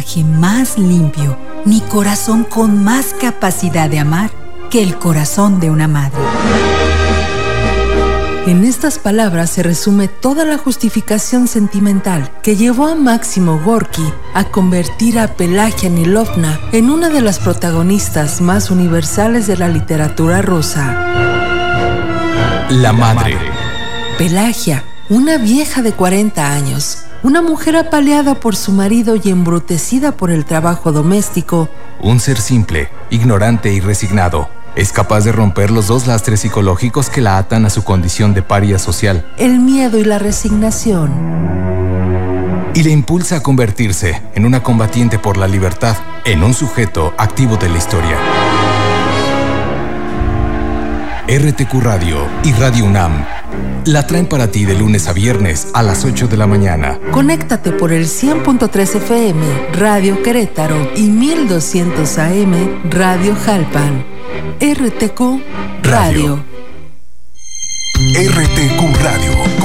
lenguaje más limpio, ni corazón con más capacidad de amar que el corazón de una madre. En estas palabras se resume toda la justificación sentimental que llevó a Máximo Gorki a convertir a Pelagia Nilovna en una de las protagonistas más universales de la literatura rusa. La madre. Pelagia, una vieja de 40 años, una mujer apaleada por su marido y embrutecida por el trabajo doméstico. Un ser simple, ignorante y resignado. Es capaz de romper los dos lastres psicológicos que la atan a su condición de paria social. El miedo y la resignación. Y le impulsa a convertirse en una combatiente por la libertad, en un sujeto activo de la historia. RTQ Radio y Radio UNAM la traen para ti de lunes a viernes a las 8 de la mañana. Conéctate por el 100.3 FM, Radio Querétaro y 1200 AM, Radio Jalpan. RTQ Radio. RTQ Radio.